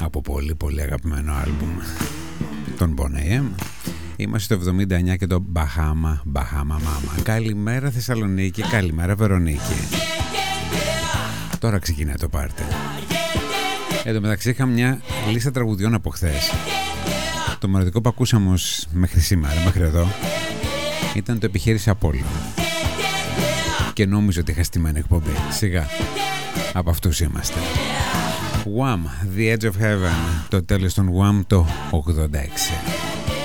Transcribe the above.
από πολύ πολύ αγαπημένο άλμπουμ των Bon AM. Είμαστε το 79 και το Bahama Mama. Καλημέρα Θεσσαλονίκη, καλημέρα Βερονίκη. Τώρα ξεκινάει το πάρτι. Εν τω μεταξύ είχα μια λίστα τραγουδιών από χθες. Το μοναδικό που ακούσαμε όμως μέχρι σήμερα, μέχρι εδώ, ήταν το Επιχείρηση Απόλλων. Και νόμιζα ότι είχα στημένη εκπομπή. Σιγά, από αυτούς είμαστε. Wham! The Edge of Heaven. Το τέλος των Wham το 86.